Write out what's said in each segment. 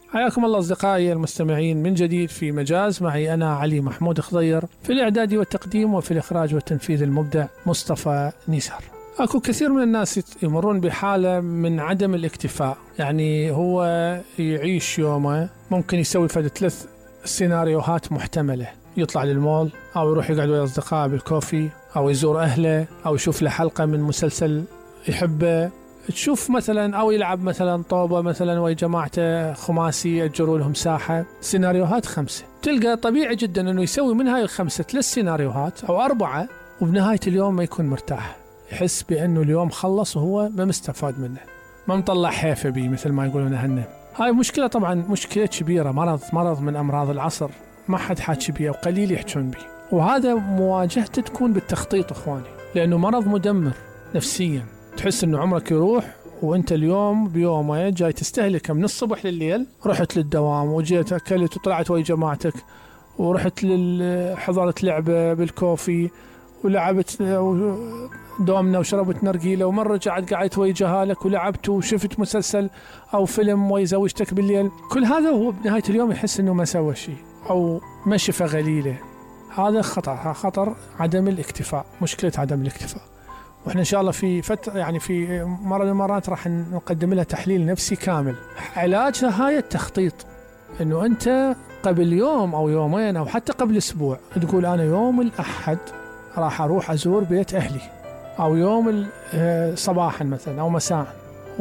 حياكم الله أصدقائي المستمعين من جديد في مجاز، معي أنا علي محمود خضير في الإعداد والتقديم، وفي الإخراج والتنفيذ المبدع مصطفى نيسار. أكو كثير من الناس يمرون بحالة من عدم الاكتفاء، يعني هو يعيش يومه ممكن يسوي 3 سيناريوهات محتملة: يطلع للمول، أو يروح يقعد ويا أصدقائه بالكوفي، أو يزور أهله، أو يشوف له حلقة من مسلسل يحبه، تشوف مثلا، أو يلعب مثلا طوبة مثلا ويا جماعته خماسي يأجروا لهم ساحة. سيناريوهات 5. تلقى طبيعي جدا أنه يسوي من هاي ال5 3 سيناريوهات أو 4، وبنهاية اليوم ما يكون مرتاح، يحس بأنه اليوم خلص وهو ما مستفاد منه، ما مطلع حيفه بيه مثل ما يقولون هن. هاي مشكلة، طبعا مشكلة كبيرة، مرض من أمراض العصر، ما حد حاكي بيه وقليل يحجون بيه، وهذا مواجهته تكون بالتخطيط إخواني، لأنه مرض مدمر نفسيا. تحس إنه عمرك يروح وأنت اليوم بيومه جاي تستهلكه من الصبح لليل. رحت للدوام وجيت أكلت وطلعت ويا جماعتك، ورحت حضرت لعبة بالكوفي ولعبت دومنا وشربت نرجيلة، ومرة قعدت ويا جهالك ولعبت وشفت مسلسل أو فيلم ويا زوجتك بالليل. كل هذا هو بنهاية اليوم يحس إنه ما سوى شيء أو ما شفى غليلة. هذا خطر عدم الاكتفاء، مشكلة عدم الاكتفاء. وإحنا إن شاء الله في فترة، يعني في مرة من المرات راح نقدم لها تحليل نفسي كامل. علاجها هاي التخطيط، إنه أنت قبل يوم أو يومين أو حتى قبل أسبوع تقول أنا يوم الأحد راح أروح أزور بيت أهلي، أو يوم صباحا مثلا أو مساء،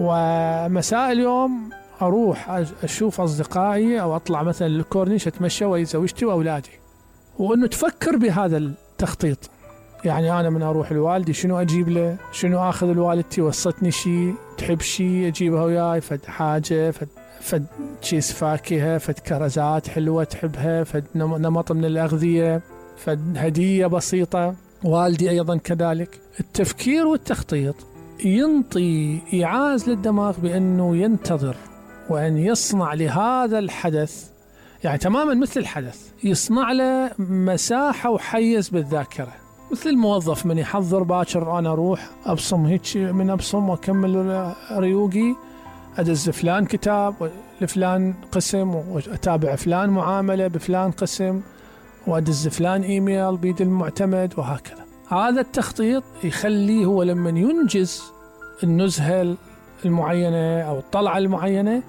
ومساء اليوم أروح أشوف أصدقائي أو أطلع مثلا للكورنيش أتمشى ويا زوجتي وأولادي. وإنه تفكر بهذا التخطيط، يعني أنا من أروح لوالدي شنو أجيب له، شنو أخذ لوالدتي، وصتني شيء تحب شيء أجيبها وياي، فد حاجة، فد كيس فاكهة، فد كرزات حلوة تحبها، فد نمط من الأغذية، فد هدية بسيطة. والدي أيضا كذلك. التفكير والتخطيط ينطي إيعاز للدماغ بأنه ينتظر، وأن يصنع لهذا الحدث، يعني تماما مثل الحدث، يصنع له مساحة وحيز بالذاكرة. مثل الموظف من يحضر باكر، أنا أروح أبصم هيك من أبصم وأكمل ريوقي، أدز فلان كتاب لفلان قسم، وأتابع فلان معاملة بفلان قسم، وأدز فلان إيميل بيد المعتمد، وهكذا. هذا التخطيط يخليه هو لما ينجز النزهة المعينة أو الطلعة المعينة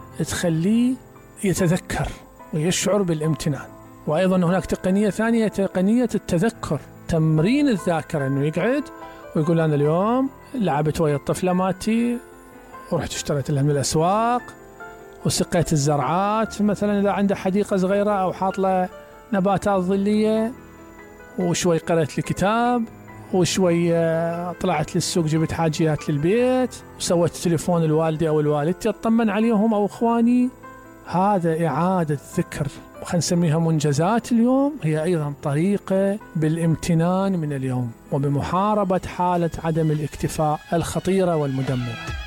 تخليه يتذكر ويشعر بالامتنان. وأيضا هناك تقنية ثانية، تقنية التذكر، تمرين الذاكرة، أنه يقعد ويقول أنا اليوم لعبت ويا الطفلة ماتي، ورحت اشتريت لها من الأسواق، وسقيت الزرعات مثلا إذا عنده حديقة صغيرة، أو حاط له نباتات ظلية، وشوي قرأت لي كتاب، وشوي طلعت للسوق جبت حاجيات للبيت، وسويت تليفون الوالدي أو الوالدتي أطمن عليهم أو إخواني. هذا إعادة ذكر، خلينا نسميها منجزات اليوم، هي أيضا طريقة بالامتنان من اليوم وبمحاربة حالة عدم الاكتفاء الخطيرة والمدمرة.